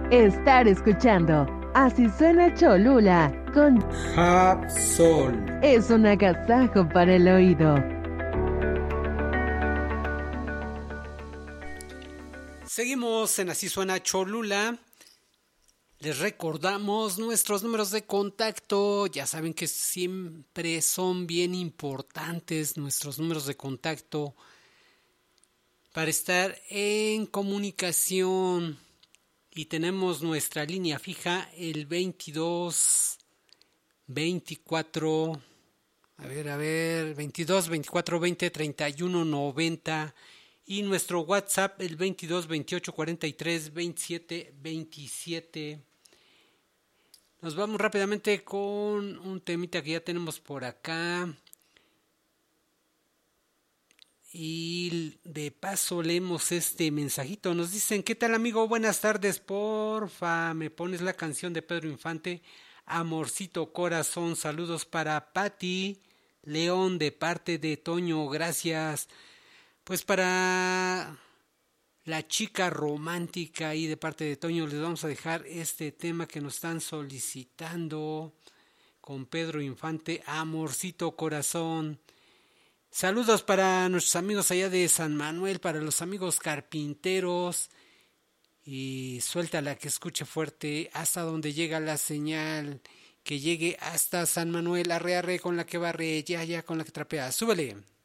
Estar escuchando Así suena Cholula con Japsol. Es un agasajo para el oído. Seguimos en Así suena Cholula. Les recordamos nuestros números de contacto. Ya saben que siempre son bien importantes nuestros números de contacto para estar en comunicación. Y tenemos nuestra línea fija, el 22 24, 22 24 20 31 90. Y nuestro WhatsApp, el 22 28 43 27 27. Nos vamos rápidamente con un temita que ya tenemos por acá. Y de paso leemos este mensajito. Nos dicen: ¿qué tal, amigo? Buenas tardes, porfa, me pones la canción de Pedro Infante, Amorcito Corazón. Saludos para Patti León de parte de Toño, gracias. Pues para la chica romántica y de parte de Toño les vamos a dejar este tema que nos están solicitando con Pedro Infante, Amorcito Corazón. Saludos para nuestros amigos allá de San Manuel, para los amigos carpinteros. Y suéltala que escuche fuerte hasta donde llega la señal. Que llegue hasta San Manuel, arre arre con la que barre, ya ya con la que trapea. Súbele.